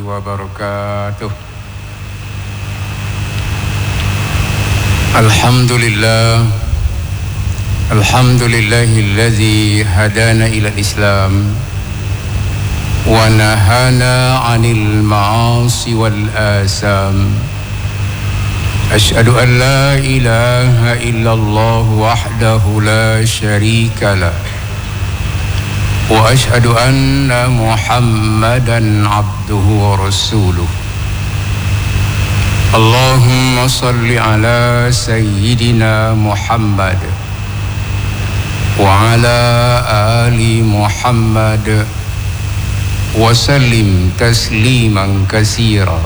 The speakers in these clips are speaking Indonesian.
wabarakatuh. Alhamdulillahilladzi hadana ilal Islam wa nahana 'anil ma'asi wal asam. Asyhadu an la ilaha illallah wahdahu la syarika lah. Wa asyhadu anna Muhammadan abduhu wa rasuluh. Allahumma salli ala sayyidina Muhammad wa ala ali Muhammad wa sallim tasliman katsira.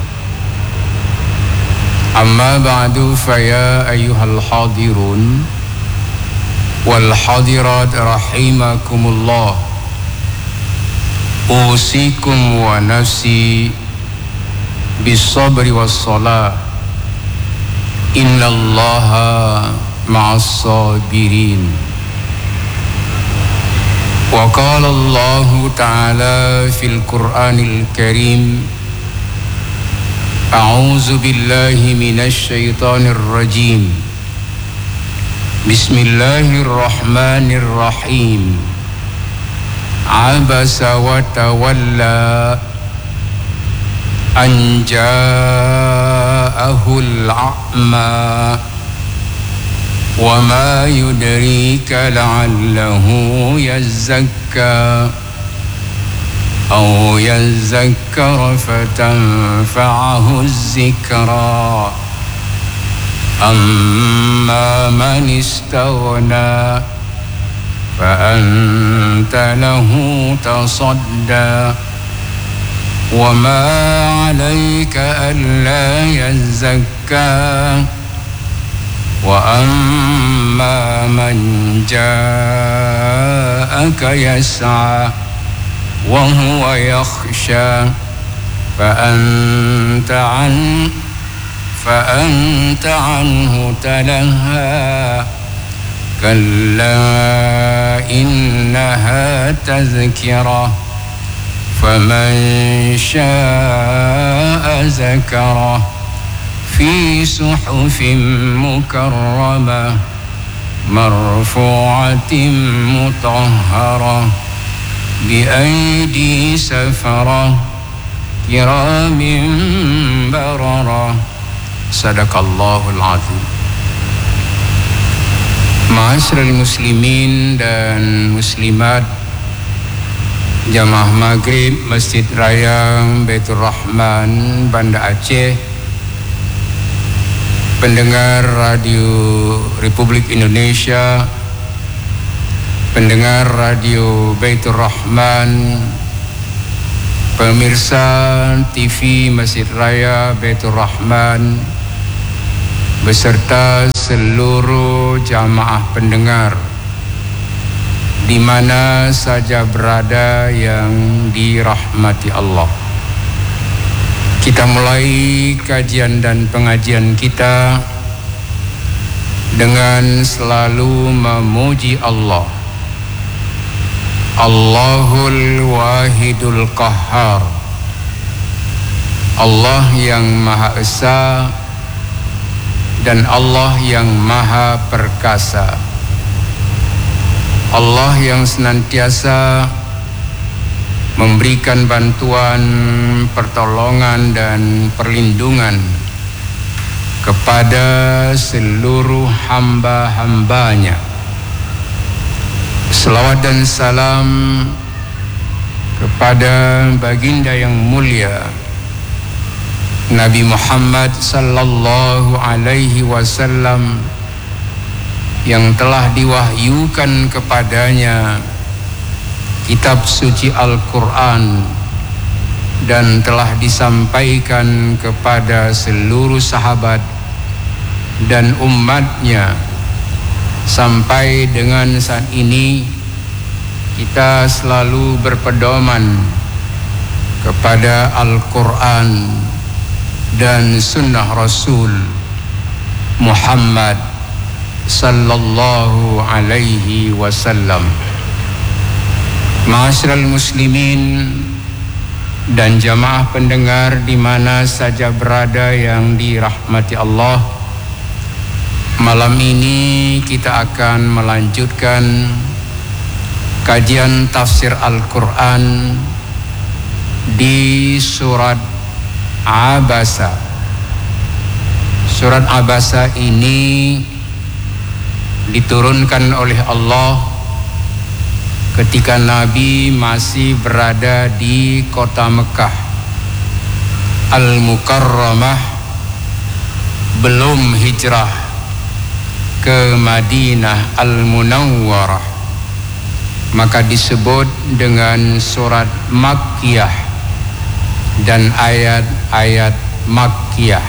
Amma ba'du, faya ayyuhal hadirun wal hadirat rahimakumullah. Usikum wa nafsi bis-sabri was-salah. Innallaha ma'as-sabirin. Wa qala Allahu ta'ala fil Qur'anil Karim, A'udzu billahi minasy syaithanir rajim. Bismillahirrahmanirrahim. Abasa wa tawalla an ja'ahul a'ma wa ma yudrika la'allahu yazzakka أو يذكر فتنفعه الذكرى أما من استغنى فأنت له تصدى وما عليك ألا يزكى وأما من جاءك يسعى وهو يخشى فأنت عنه تلهى كلا إنها تذكرة فمن شاء ذكره في صحف مكرمة مرفوعة مطهرة بأيدي سفرة كرام بررة. Sadaqallahul azim. Ma'asyiral muslimin dan muslimat, Jamaah Maghrib Masjid Raya Baitur Rahman Banda Aceh, pendengar Radio Republik Indonesia, pendengar Radio Baitur Rahman, pemirsa TV Masjid Raya Baitur Rahman, beserta seluruh jamaah pendengar di mana saja berada yang dirahmati Allah. Kita mulai kajian dan pengajian kita dengan selalu memuji Allah. Allahul Wahidul Qahhar, Allah yang Maha Esa dan Allah yang Maha Perkasa, Allah yang senantiasa memberikan bantuan, pertolongan dan perlindungan kepada seluruh hamba-hambanya. Selawat dan salam kepada baginda yang mulia Nabi Muhammad sallallahu alaihi wasallam yang telah diwahyukan kepadanya kitab suci Al-Quran dan telah disampaikan kepada seluruh sahabat dan umatnya. Sampai dengan saat ini kita selalu berpedoman kepada Al-Quran dan Sunnah Rasul Muhammad sallallahu alaihi wasallam. Ma'asyiral muslimin dan jamaah pendengar di mana saja berada yang dirahmati Allah. Malam ini kita akan melanjutkan kajian tafsir Al-Quran di surat Abasa. Surat Abasa ini diturunkan oleh Allah ketika Nabi masih berada di kota Mekah Al-Mukarramah, belum hijrah ke Madinah Al-Munawwarah, maka disebut dengan surat Makkiyah dan ayat-ayat Makkiyah.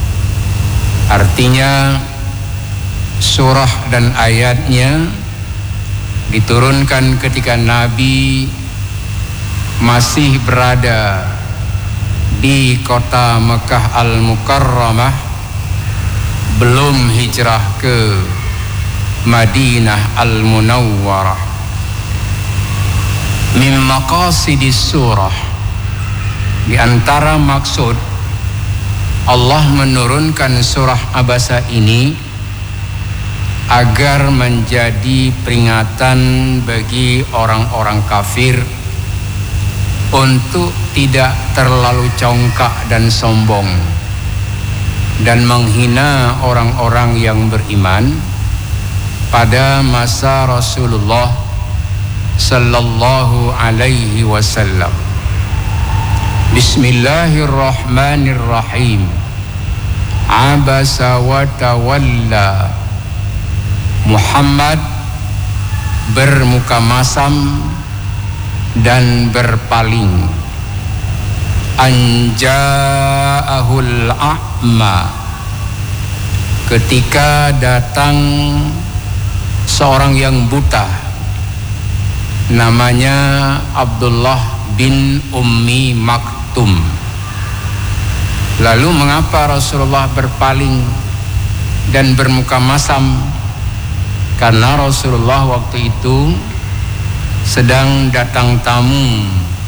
Artinya surah dan ayatnya diturunkan ketika Nabi masih berada di kota Mekah Al-Mukarramah, belum hijrah ke Madinah Al-Munawwarah. Min maqasidis surah, di antara maksud Allah menurunkan surah Abasa ini agar menjadi peringatan bagi orang-orang kafir untuk tidak terlalu congkak dan sombong dan menghina orang-orang yang beriman pada masa Rasulullah sallallahu alaihi wasallam. Bismillahirrahmanirrahim. Abasa wa tawalla. Muhammad bermuka masam dan berpaling. Anja'ahul a'ma, ketika datang seorang yang buta, namanya Abdullah bin Ummi Maktum. Lalu mengapa Rasulullah berpaling dan bermuka masam? Karena Rasulullah waktu itu sedang datang tamu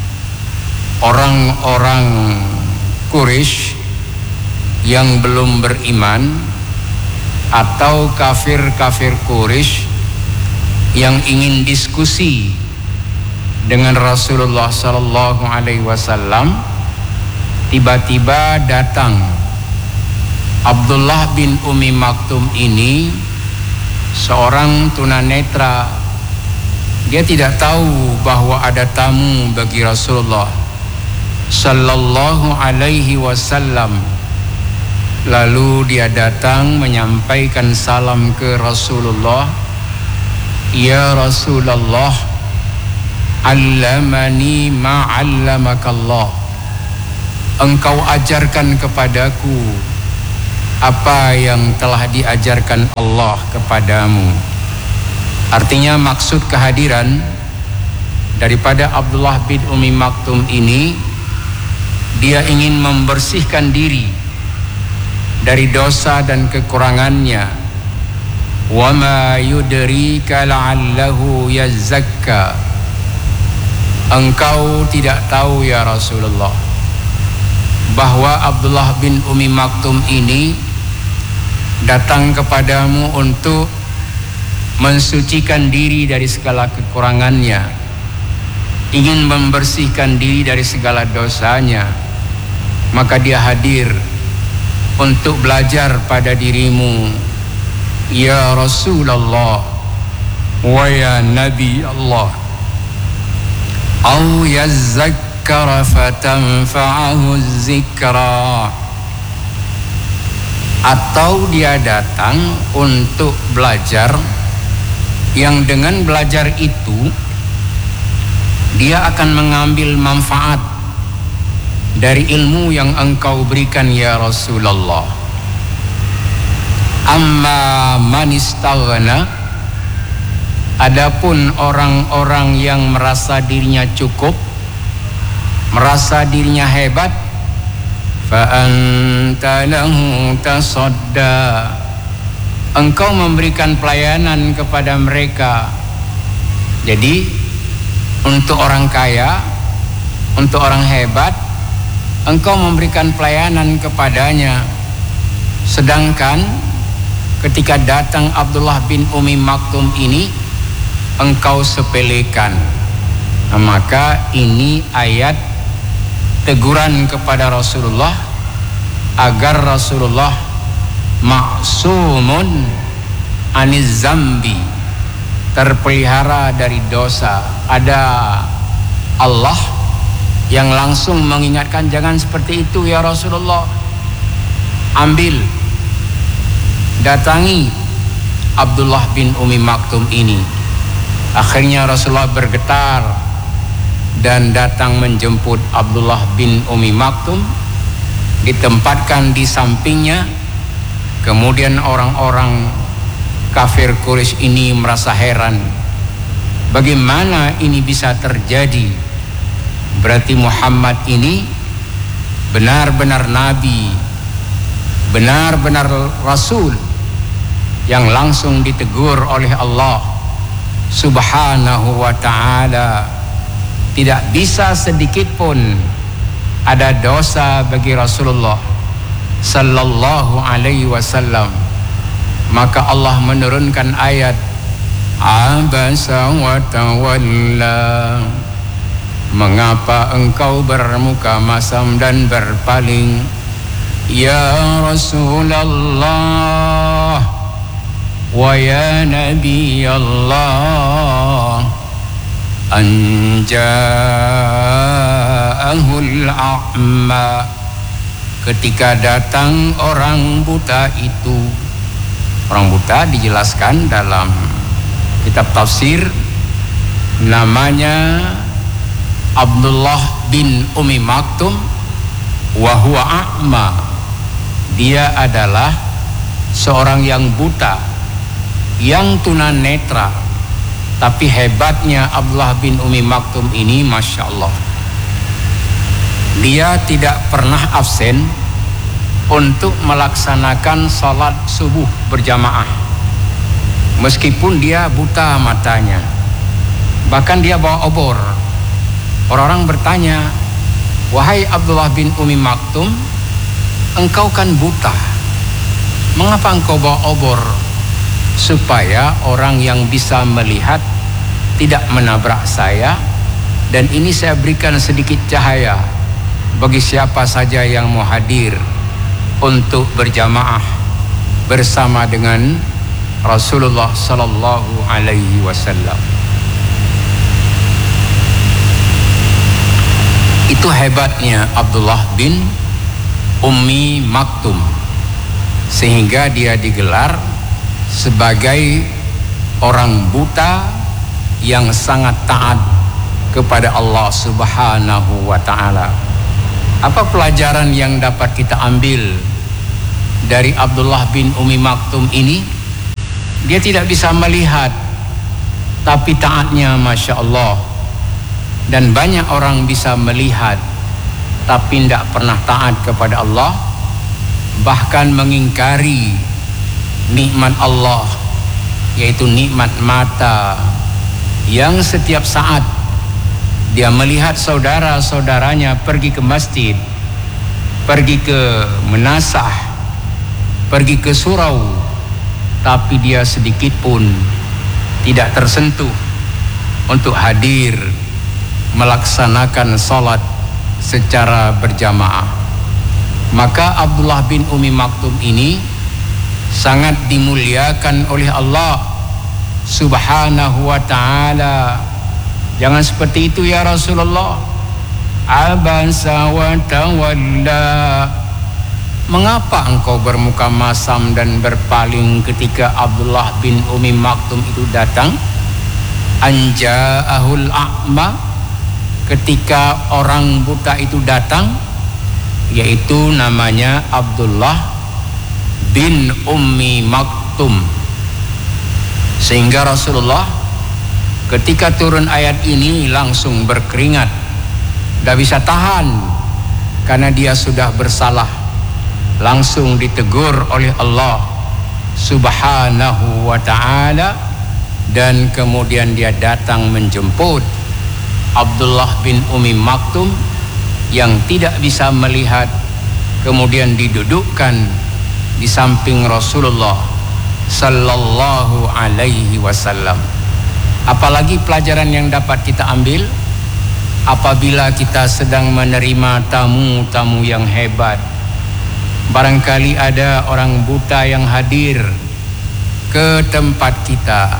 orang-orang Quraisy yang belum beriman atau kafir-kafir Quraisy yang ingin diskusi dengan Rasulullah sallallahu alaihi wasallam. Tiba-tiba datang Abdullah bin Ummi Maktum ini, seorang tunanetra. Dia tidak tahu bahwa ada tamu bagi Rasulullah sallallahu alaihi wasallam. Lalu dia datang menyampaikan salam ke Rasulullah. Ya Rasulullah, allamani ma'allamakallah. Engkau ajarkan kepadaku apa yang telah diajarkan Allah kepadamu. Artinya maksud kehadiran daripada Abdullah bin Ummi Maktum ini, dia ingin membersihkan diri dari dosa dan kekurangannya. Wa ma yudrika la'allahu yazakka. Engkau tidak tahu ya Rasulullah bahwa Abdullah bin Ummi Maktum ini datang kepadamu untuk mensucikan diri dari segala kekurangannya, ingin membersihkan diri dari segala dosanya. Maka dia hadir untuk belajar pada dirimu ya Rasulullah wa ya Nabi Allah. Au yazzakara fatanfa'ahu zikra, atau dia datang untuk belajar yang dengan belajar itu dia akan mengambil manfaat dari ilmu yang engkau berikan ya Rasulullah. Amma man istaghna, adapun orang-orang yang merasa dirinya cukup, merasa dirinya hebat, fa anta lahu tasadda, engkau memberikan pelayanan kepada mereka. Jadi untuk orang kaya untuk orang hebat, engkau memberikan pelayanan kepadanya. Sedangkan ketika datang Abdullah bin Ummi Maktum ini, engkau sepelekan. Nah, maka ini ayat teguran kepada Rasulullah agar Rasulullah ma'sumun aniz zambi, terpelihara dari dosa. Ada Allah yang langsung mengingatkan, jangan seperti itu ya Rasulullah. Ambil, datangi Abdullah bin Ummi Maktum ini. Akhirnya Rasulullah bergetar dan datang menjemput Abdullah bin Ummi Maktum, ditempatkan di sampingnya. Kemudian orang-orang kafir Quraisy ini merasa heran, bagaimana ini bisa terjadi? Berarti Muhammad ini benar-benar nabi, benar-benar rasul yang langsung ditegur oleh Allah Subhanahu wa ta'ala. Tidak bisa sedikit pun ada dosa bagi Rasulullah sallallahu alaihi wasallam. Maka Allah menurunkan ayat Abasa wa tawalla, mengapa engkau bermuka masam dan berpaling ya Rasulullah wa ya Nabi Allah, anja'ahul a'ma, ketika datang orang buta itu. Orang buta dijelaskan dalam kitab tafsir, namanya Abdullah bin Ummi Maktum wa huwa a'ma, dia adalah seorang yang buta, yang tunanetra. Tapi hebatnya Abdullah bin Ummi Maktum ini, Masya Allah, dia tidak pernah absen untuk melaksanakan salat subuh berjamaah, meskipun dia buta matanya. Bahkan dia bawa obor. Orang-orang bertanya, wahai Abdullah bin Ummi Maktum, engkau kan buta, mengapa engkau bawa obor? Supaya orang yang bisa melihat tidak menabrak saya, dan ini saya berikan sedikit cahaya bagi siapa saja yang mau hadir untuk berjamaah bersama dengan Rasulullah sallallahu alaihi wasallam. Itu hebatnya Abdullah bin Ummi Maktum, sehingga dia digelar sebagai orang buta yang sangat taat kepada Allah Subhanahu wa ta'ala. Apa pelajaran yang dapat kita ambil dari Abdullah bin Ummi Maktum ini? Dia tidak bisa melihat, tapi taatnya Masya Allah. Dan banyak orang bisa melihat, tapi tidak pernah taat kepada Allah, bahkan mengingkari nikmat Allah, yaitu nikmat mata, yang setiap saat dia melihat saudara-saudaranya pergi ke masjid, pergi ke menasah, pergi ke surau, tapi dia sedikit pun tidak tersentuh untuk hadir melaksanakan salat secara berjamaah. Maka Abdullah bin Ummi Maktum ini sangat dimuliakan oleh Allah Subhanahu wa ta'ala. Jangan seperti itu ya Rasulullah. Abasa wa tawalla, mengapa engkau bermuka masam dan berpaling ketika Abdullah bin Ummi Maktum itu datang? Anja'ahul a'ma, ketika orang buta itu datang, yaitu namanya Abdullah bin Ummi Maktum. Sehingga Rasulullah ketika turun ayat ini langsung berkeringat, tidak bisa tahan karena dia sudah bersalah. Langsung ditegur oleh Allah Subhanahu wa ta'ala, dan kemudian dia datang menjemput Abdullah bin Umi Maktum yang tidak bisa melihat kemudian didudukkan di samping Rasulullah sallallahu alaihi wasallam. Apalagi pelajaran yang dapat kita ambil apabila kita sedang menerima tamu-tamu yang hebat. Barangkali ada orang buta yang hadir ke tempat kita,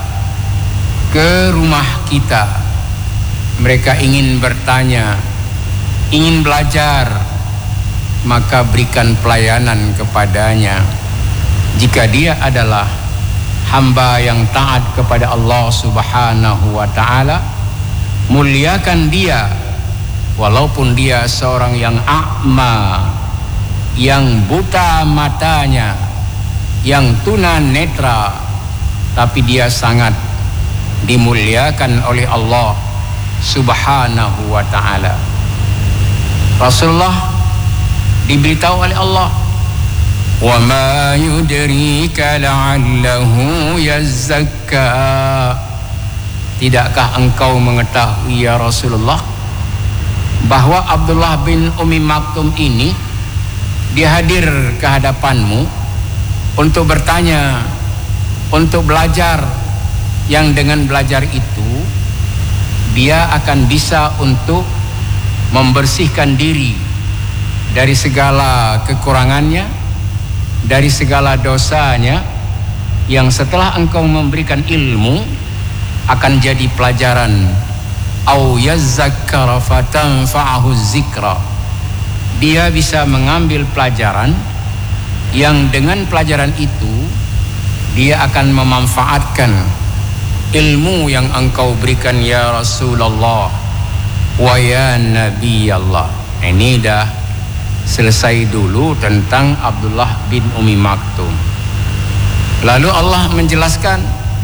ke rumah kita. Mereka ingin bertanya, ingin belajar, maka berikan pelayanan kepadanya. Jika dia adalah hamba yang taat kepada Allah Subhanahu wa ta'ala, muliakan dia walaupun dia seorang yang a'ma, yang buta matanya, yang tunanetra, tapi dia sangat dimuliakan oleh Allah Subhanahu wa ta'ala. Rasulullah diberitahu oleh Allah, wa ma yudrika la'allahu yazzakka. Tidakkah engkau mengetahui ya Rasulullah bahwa Abdullah bin Umi Maktum ini dia hadir ke hadapanmu untuk bertanya, untuk belajar, yang dengan belajar itu dia akan bisa untuk membersihkan diri dari segala kekurangannya, dari segala dosanya, yang setelah engkau memberikan ilmu akan jadi pelajaran. Au yazzakkara fatanfa'ahu zikra. Dia bisa mengambil pelajaran yang dengan pelajaran itu dia akan memanfaatkan ilmu yang engkau berikan ya Rasulullah wa ya Nabi Allah. Ini dah selesai dulu tentang Abdullah bin Umi Maktum. Lalu Allah menjelaskan,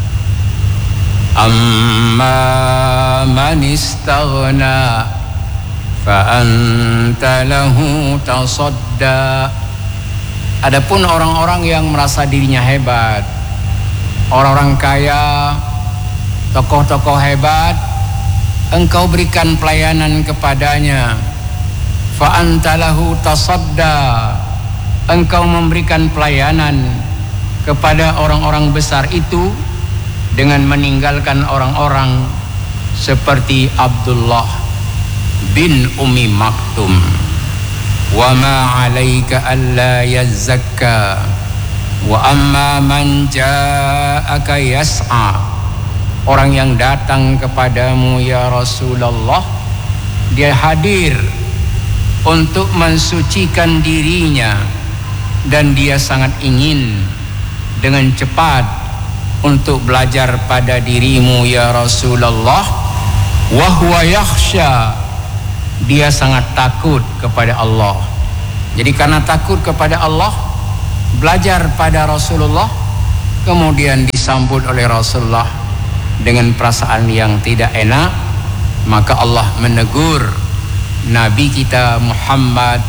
amma man istaghna fa anta lahu tasadda. Adapun orang-orang yang merasa dirinya hebat, orang-orang kaya, tokoh-tokoh hebat, engkau berikan pelayanan kepadanya. Fa anta lahu tasadda, engkau memberikan pelayanan kepada orang-orang besar itu dengan meninggalkan orang-orang seperti Abdullah bin Umi Maktum. Wa ma 'alaika alla yazzakka wa amma man ja'aka yas'a. Orang yang datang kepadamu ya Rasulullah, dia hadir untuk mensucikan dirinya dan dia sangat ingin dengan cepat untuk belajar pada dirimu ya Rasulullah. Wa huwa yakhsha, dia sangat takut kepada Allah. Jadi karena takut kepada Allah, belajar pada Rasulullah, kemudian disambut oleh Rasulullah dengan perasaan yang tidak enak, maka Allah menegur Nabi kita Muhammad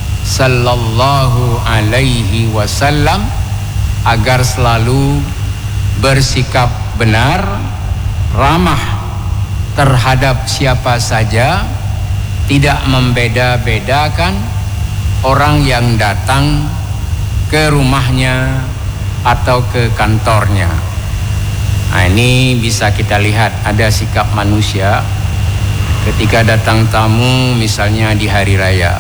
sallallahu alaihi wasallam agar selalu bersikap benar, ramah terhadap siapa saja, tidak membeda-bedakan orang yang datang ke rumahnya atau ke kantornya. Nah, ini bisa kita lihat ada sikap manusia ketika datang tamu, misalnya di hari raya.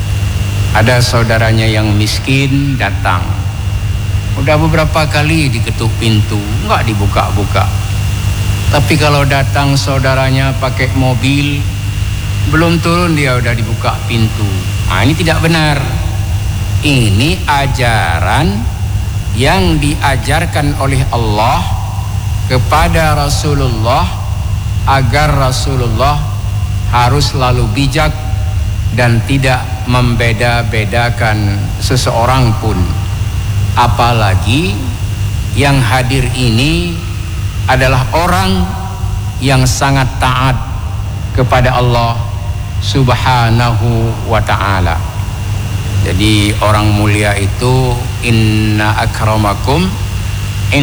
Ada saudaranya yang miskin datang, udah beberapa kali diketuk pintu, nggak dibuka-buka. Tapi kalau datang saudaranya pakai mobil, belum turun dia udah dibuka pintu. Nah, ini tidak benar. Ini ajaran yang diajarkan oleh Allah kepada Rasulullah agar Rasulullah harus selalu bijak dan tidak membeda-bedakan seseorang pun. Apalagi yang hadir ini adalah orang yang sangat taat kepada Allah Subhanahu wa ta'ala. Jadi orang mulia itu inna akramakum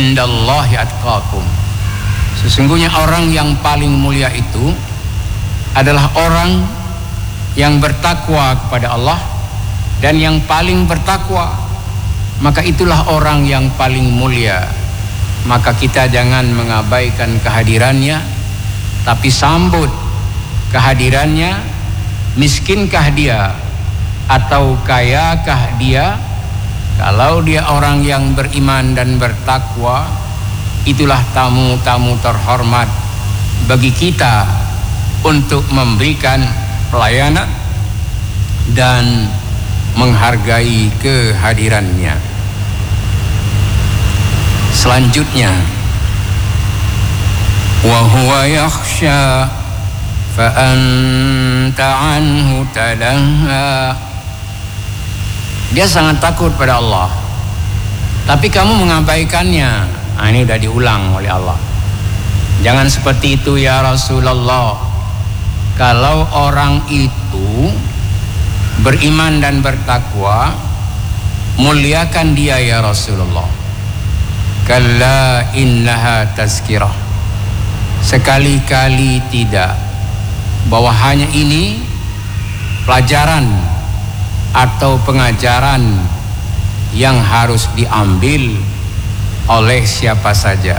indallahi atqakum. Sesungguhnya orang yang paling mulia itu adalah orang yang bertakwa kepada Allah dan yang paling bertakwa, maka itulah orang yang paling mulia. Maka kita jangan mengabaikan kehadirannya, tapi sambut kehadirannya. Miskinkah dia atau kayakah dia, kalau dia orang yang beriman dan bertakwa, itulah tamu-tamu terhormat bagi kita untuk memberikan pelayanan dan menghargai kehadirannya. Selanjutnya, wa huwa yakhsha fa anta anhu talaha. Dia sangat takut pada Allah, tapi kamu mengabaikannya. Ini sudah diulang oleh Allah. Jangan seperti itu ya Rasulullah. Kalau orang itu beriman dan bertakwa, muliakan dia ya Rasulullah. Kalla innaha tazkirah. Sekali-kali tidak, bahwa hanya ini pelajaran atau pengajaran yang harus diambil oleh siapa saja.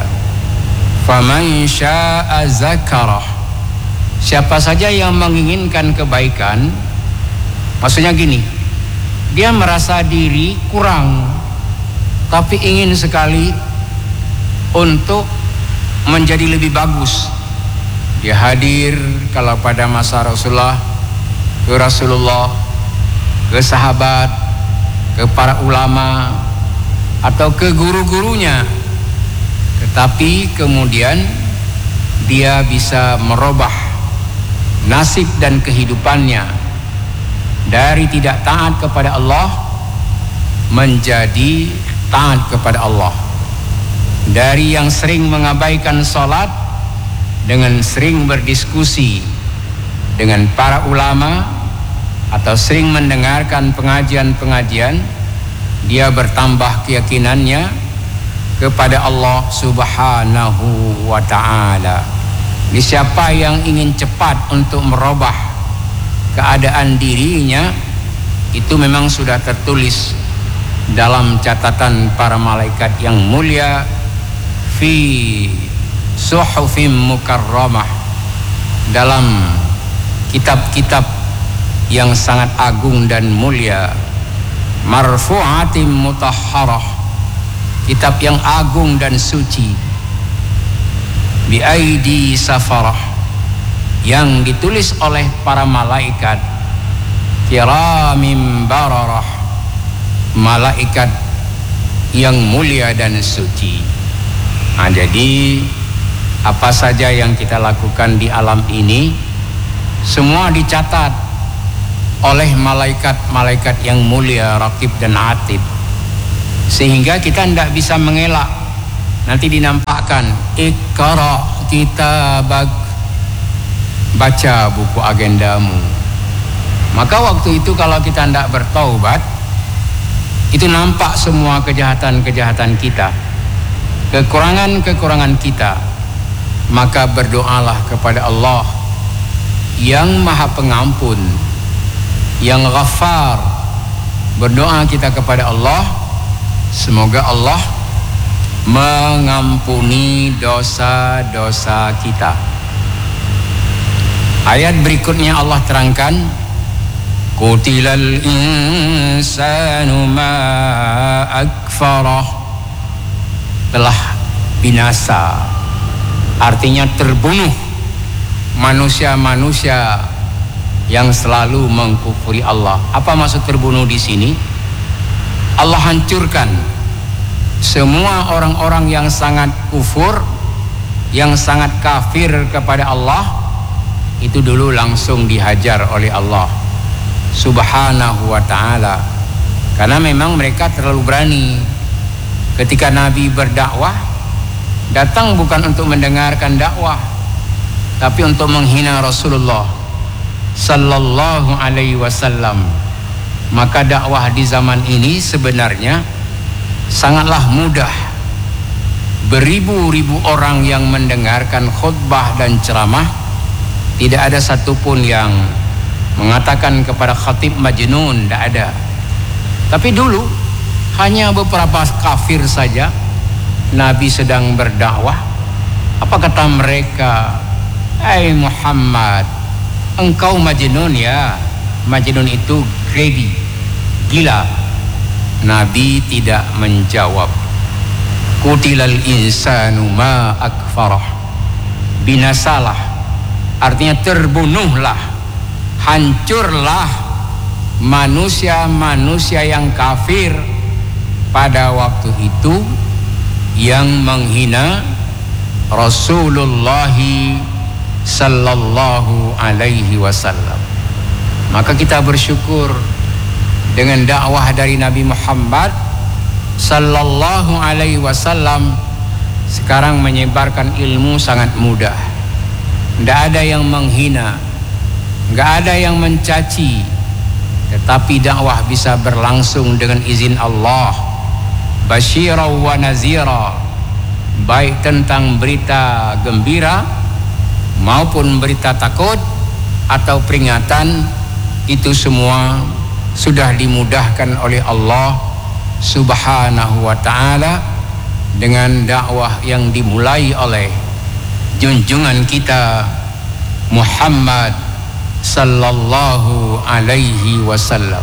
Faman syaa zakarah. Siapa saja yang menginginkan kebaikan, maksudnya gini, dia merasa diri kurang tapi ingin sekali untuk menjadi lebih bagus. Dia hadir kalau pada masa Rasulullah, ke Rasulullah, ke sahabat, ke para ulama, atau ke guru-gurunya. Tetapi kemudian dia bisa merubah nasib dan kehidupannya dari tidak taat kepada Allah menjadi taat kepada Allah. Dari yang sering mengabaikan sholat dengan sering berdiskusi dengan para ulama atau sering mendengarkan pengajian-pengajian, dia bertambah keyakinannya kepada Allah Subhanahu wa ta'ala. Siapa yang ingin cepat untuk merubah keadaan dirinya, itu memang sudah tertulis dalam catatan para malaikat yang mulia, fi suhufim mukarramah, dalam kitab-kitab yang sangat agung dan mulia, marfu'atim mutahharah, kitab yang agung dan suci, bi aidi safarah, yang ditulis oleh para malaikat kiramim bararah, malaikat yang mulia dan suci. Nah, jadi apa saja yang kita lakukan di alam ini semua dicatat oleh malaikat-malaikat yang mulia, Raqib dan Atid, sehingga kita tidak bisa mengelak. Nanti dinampakkan, Iqra kitabak, baca buku agendamu. Maka waktu itu kalau kita tidak bertaubat, itu nampak semua kejahatan-kejahatan kita, kekurangan-kekurangan kita. Maka berdoalah kepada Allah yang Maha Pengampun, yang Ghaffar. Berdoa kita kepada Allah, semoga Allah mengampuni dosa-dosa kita. Ayat berikutnya Allah terangkan, Qutilal insanu ma akfarah, telah binasa, artinya terbunuh manusia-manusia yang selalu mengkufuri Allah. Apa maksud terbunuh di sini? Allah hancurkan semua orang-orang yang sangat kufur, yang sangat kafir kepada Allah, itu dulu langsung dihajar oleh Allah Subhanahu wa ta'ala. Karena memang mereka terlalu berani. Ketika Nabi berdakwah, datang bukan untuk mendengarkan dakwah, tapi untuk menghina Rasulullah sallallahu alaihi wasallam. Maka dakwah di zaman ini sebenarnya sangatlah mudah. Beribu-ribu orang yang mendengarkan khutbah dan ceramah Tidak ada satupun yang mengatakan kepada khatib majnun, tidak ada. Tapi dulu hanya beberapa kafir saja Nabi sedang berdakwah. Apa kata mereka? Hai Muhammad, engkau majnun ya. Majnun itu crazy, gila. Nabi tidak menjawab. Qutilal insanu ma akfarah. Binasalah, artinya terbunuhlah, hancurlah manusia-manusia yang kafir pada waktu itu yang menghina Rasulullah sallallahu alaihi wasallam. Maka kita bersyukur dengan dakwah dari Nabi Muhammad sallallahu alaihi wasallam sekarang menyebarkan ilmu sangat mudah. Tidak ada yang menghina, tidak ada yang mencaci, tetapi dakwah bisa berlangsung dengan izin Allah. Basyira wa nazira, baik tentang berita gembira maupun berita takut atau peringatan, itu semua sudah dimudahkan oleh Allah Subhanahu wa ta'ala dengan dakwah yang dimulai oleh junjungan kita Muhammad sallallahu alaihi wasallam.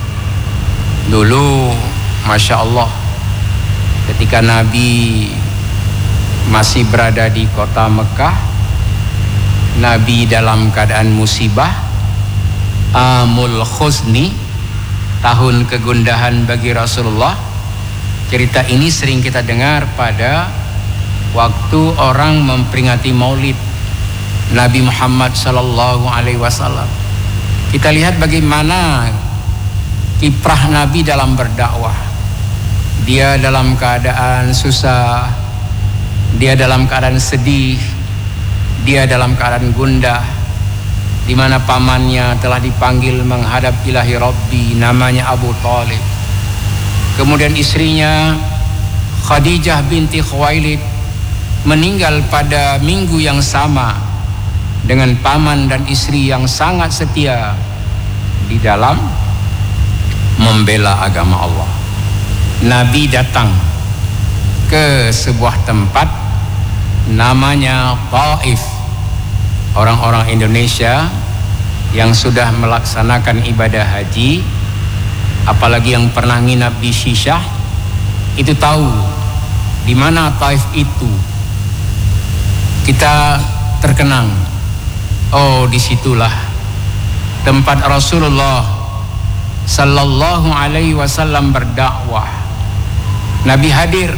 Dulu Masya Allah, ketika Nabi masih berada di kota Mekah, Nabi dalam keadaan musibah, amul khusni, tahun kegundahan bagi Rasulullah. Cerita ini sering kita dengar pada waktu orang memperingati Maulid Nabi Muhammad sallallahu alaihi wasallam. Kita lihat bagaimana kiprah Nabi dalam berdakwah. Dia dalam keadaan susah, dia dalam keadaan sedih, dia dalam keadaan gundah, di mana pamannya telah dipanggil menghadap ilahi Rabbi, namanya Abu Talib. Kemudian istrinya Khadijah binti Khuwailid meninggal pada minggu yang sama dengan paman dan istri yang sangat setia di dalam membela agama Allah. Nabi datang ke sebuah tempat namanya Taif. Orang-orang Indonesia yang sudah melaksanakan ibadah haji, apalagi yang pernah nginap di Syisyah, itu tahu di mana Taif itu. Kita terkenang, oh disitulah tempat Rasulullah sallallahu alaihi wasallam berdakwah. Nabi hadir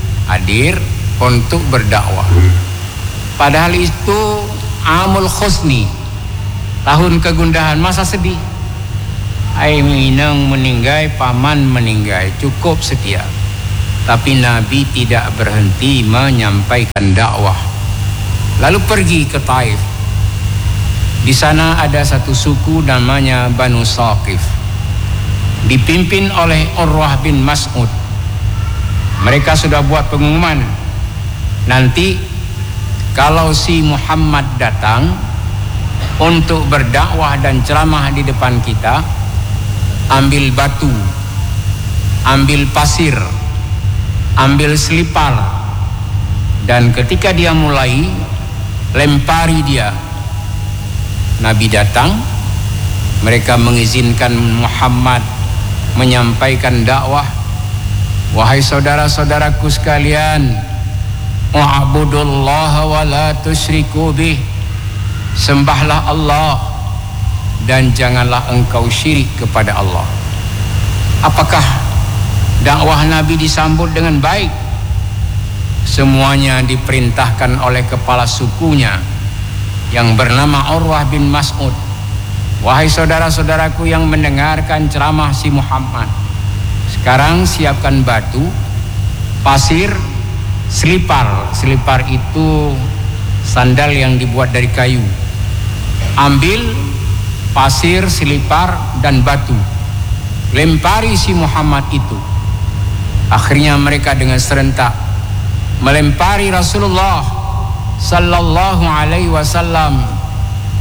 untuk berdakwah. Padahal itu amul khusni, tahun kegundahan, masa sedih. Ai minang meninggal, paman meninggal, cukup setia. Tapi Nabi tidak berhenti menyampaikan dakwah. Lalu pergi ke Taif. Di sana ada satu suku namanya Banu Saqif, dipimpin oleh Urwah bin Mas'ud. Mereka sudah buat pengumuman, nanti kalau si Muhammad datang untuk berdakwah dan ceramah di depan kita, ambil batu, ambil pasir, ambil selipar, dan ketika dia mulai, lempari dia. Nabi datang, mereka mengizinkan Muhammad menyampaikan dakwah. Wahai saudara-saudaraku sekalian, wa'budullaha wa la tusyriku bih, sembahlah Allah dan janganlah engkau syirik kepada Allah. Apakah dakwah Nabi disambut dengan baik? Semuanya diperintahkan oleh kepala sukunya yang bernama Urwah bin Mas'ud. Wahai saudara-saudaraku yang mendengarkan ceramah si Muhammad, sekarang siapkan batu, pasir, selipar. Selipar itu sandal yang dibuat dari kayu. Ambil pasir, selipar, dan batu, lempari si Muhammad itu. Akhirnya mereka dengan serentak melempari Rasulullah sallallahu alaihi wasallam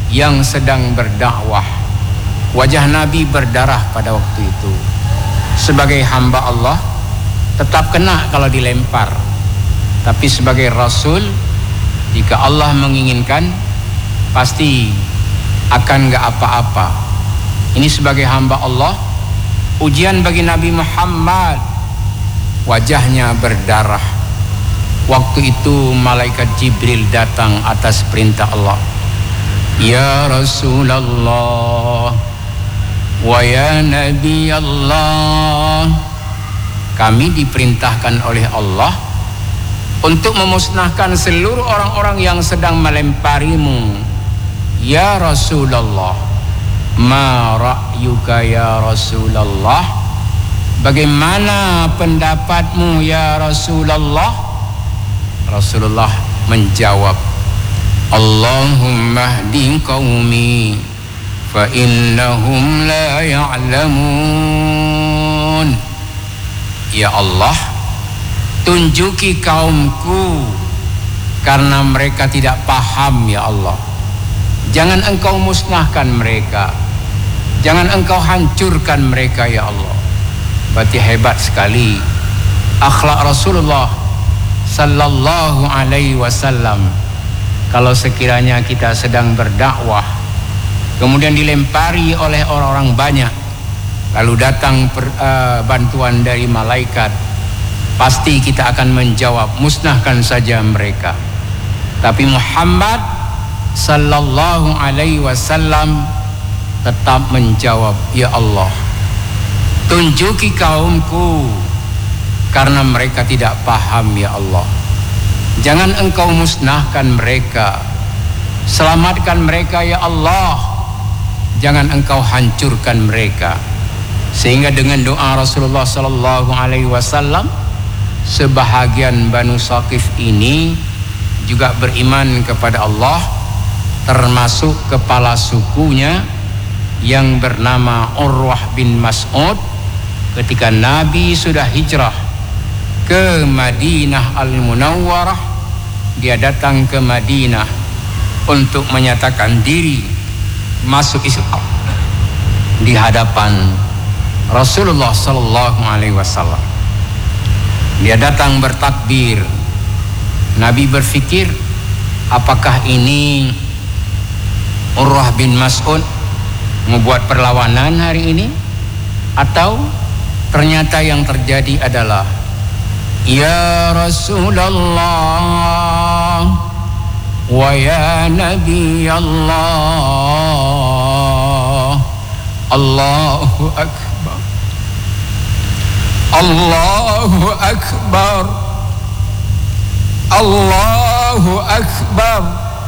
yang sedang berdakwah. Wajah Nabi berdarah pada waktu itu. Sebagai hamba Allah tetap kena kalau dilempar, tapi sebagai Rasul, jika Allah menginginkan, pasti akan gak apa-apa. Ini sebagai hamba Allah, ujian bagi Nabi Muhammad. Wajahnya berdarah. Waktu itu malaikat Jibril datang atas perintah Allah. Ya Rasulullah wa ya Nabi Allah, kami diperintahkan oleh Allah untuk memusnahkan seluruh orang-orang yang sedang melemparimu. Ya Rasulullah, ma ra'yuka ya Rasulullah, bagaimana pendapatmu ya Rasulullah? Rasulullah menjawab, Allahumma hdi qaumi fa innahum la ya'lamun. Ya Allah, tunjuki kaumku karena mereka tidak paham ya Allah. Jangan engkau musnahkan mereka, jangan engkau hancurkan mereka ya Allah. Berarti hebat sekali akhlak Rasulullah sallallahu alaihi wasallam. Kalau sekiranya kita sedang berdakwah, kemudian dilempari oleh orang-orang banyak, lalu datang bantuan dari malaikat, pasti kita akan menjawab, musnahkan saja mereka. Tapi Muhammad sallallahu alaihi wasallam tetap menjawab, ya Allah, tunjuki kaumku karena mereka tidak paham ya Allah. Jangan engkau musnahkan mereka, selamatkan mereka ya Allah. Jangan engkau hancurkan mereka. Sehingga dengan doa Rasulullah sallallahu alaihi wasallam, sebahagian Banu Saqif ini juga beriman kepada Allah, termasuk kepala sukunya yang bernama Urwah bin Mas'ud. Ketika Nabi sudah hijrah ke Madinah Al-Munawwarah, dia datang ke Madinah untuk menyatakan diri masuk Islam di hadapan Rasulullah sallallahu alaihi wasallam. Dia datang bertakbir. Nabi berfikir, apakah ini Urwah bin Mas'ud membuat perlawanan hari ini, atau ternyata yang terjadi adalah, ya Rasulullah wa ya Nabi Allah, Allahu Akbar, Allahu Akbar, Allahu Akbar,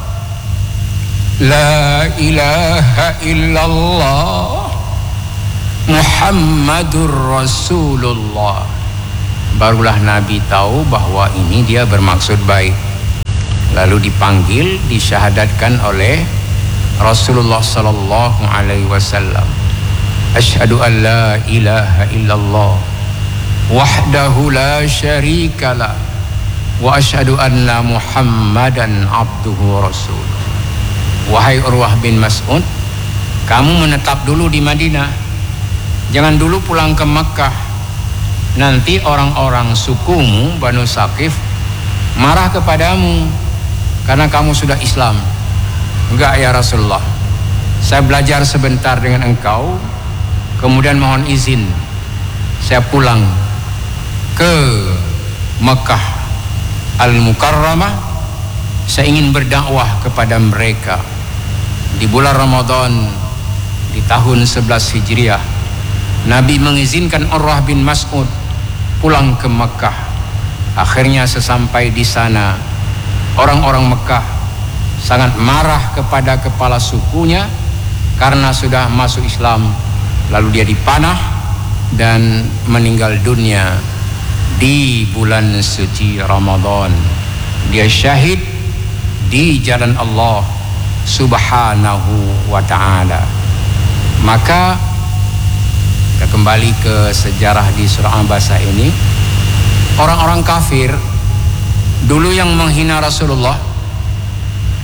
la ilaha illallah Muhammadur Rasulullah. Barulah Nabi tahu bahwa ini dia bermaksud baik. Lalu dipanggil, disyahadatkan oleh Rasulullah sallallahu alaihi wasallam. Asyhadu an la ilaha illallah wahdahu la syarikalah wa asyhadu anna Muhammadan abduhu rasul. Wahai Urwah bin Mas'ud, kamu menetap dulu di Madinah, jangan dulu pulang ke Makkah. Nanti orang-orang sukumu Banu Saqif marah kepadamu karena kamu sudah Islam. Enggak ya Rasulullah, saya belajar sebentar dengan engkau, kemudian mohon izin saya pulang ke Makkah Al-Mukarramah. Saya ingin berdakwah kepada mereka. Di bulan Ramadan di tahun 11 Hijriah, Nabi mengizinkan Urwah bin Mas'ud pulang ke Mekah. Akhirnya sesampai di sana, orang-orang Mekah sangat marah kepada kepala sukunya karena sudah masuk Islam. Lalu dia dipanah dan meninggal dunia di bulan suci Ramadan. Dia syahid di jalan Allah Subhanahu wa ta'ala. Maka kita kembali ke sejarah di surah Al-Baqarah ini. Orang-orang kafir dulu yang menghina Rasulullah,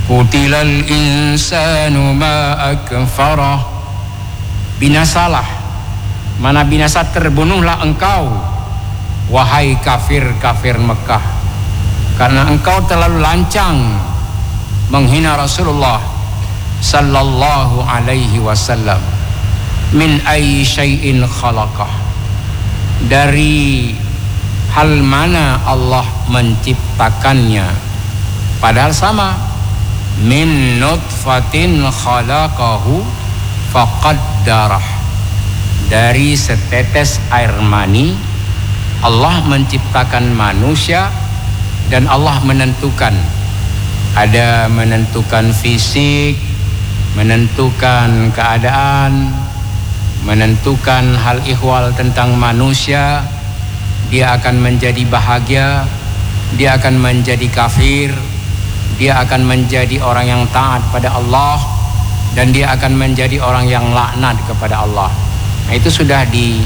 Qutilal insanu ma akfarah. Binasalah, mana binasa, terbunuhlah engkau wahai kafir-kafir Mekah, karena engkau terlalu lancang menghina Rasulullah sallallahu alaihi wasallam. Min ayyi syai'in khalaqah, dari hal mana Allah menciptakannya, padahal sama. Min nutfatin khalaqahu faqaddarah, dari setetes air mani Allah menciptakan manusia, dan Allah menentukan, ada menentukan fisik, menentukan keadaan, menentukan hal ihwal tentang manusia. Dia akan menjadi bahagia, dia akan menjadi kafir, dia akan menjadi orang yang taat pada Allah, dan dia akan menjadi orang yang laknat kepada Allah. Nah, itu sudah di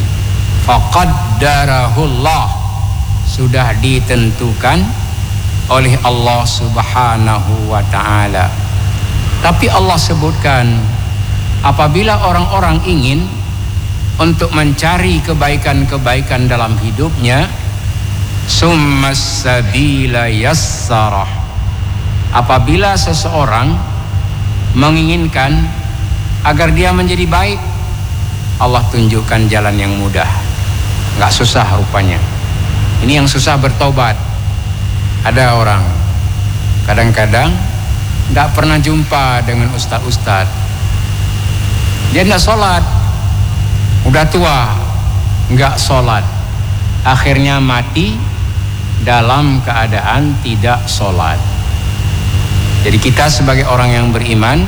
faqaddarahullah, sudah ditentukan oleh Allah Subhanahu wa ta'ala. Tapi Allah sebutkan, apabila orang-orang ingin untuk mencari kebaikan-kebaikan dalam hidupnya, summas sabila yassarah, apabila seseorang menginginkan agar dia menjadi baik, Allah tunjukkan jalan yang mudah, nggak susah rupanya. Ini yang susah bertobat. Ada orang kadang-kadang nggak pernah jumpa dengan ustaz-ustaz, dia nggak sholat, udah tua nggak sholat, akhirnya mati dalam keadaan tidak sholat. Jadi kita sebagai orang yang beriman,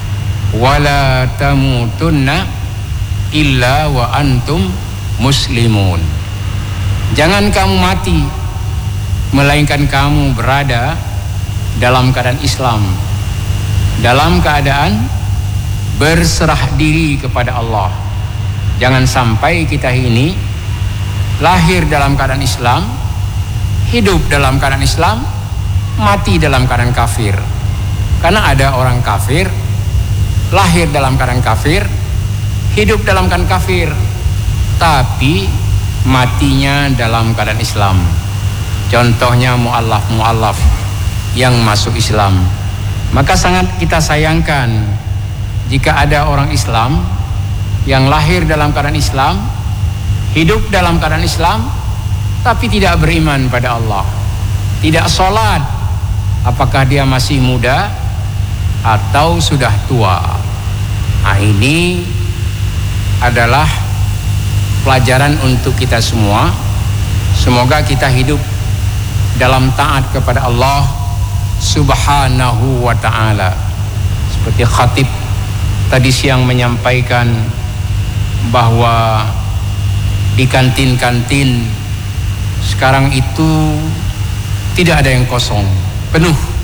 wala tamutunna illa wa antum muslimun, jangan kamu mati melainkan kamu berada dalam keadaan Islam, dalam keadaan berserah diri kepada Allah. Jangan sampai kita ini lahir dalam keadaan Islam, hidup dalam keadaan Islam, mati dalam keadaan kafir. Karena ada orang kafir, lahir dalam keadaan kafir, hidup dalam keadaan kafir, tapi matinya dalam keadaan Islam. Contohnya mu'allaf yang masuk Islam. Maka sangat kita sayangkan jika ada orang Islam yang lahir dalam keadaan Islam, hidup dalam keadaan Islam, tapi tidak beriman pada Allah, tidak sholat. Apakah dia masih muda atau sudah tua? Nah, ini adalah pelajaran untuk kita semua. Semoga kita hidup dalam taat kepada Allah Subhanahu wa ta'ala. Seperti khatib tadi siang menyampaikan bahwa di kantin-kantin sekarang itu tidak ada yang kosong, penuh.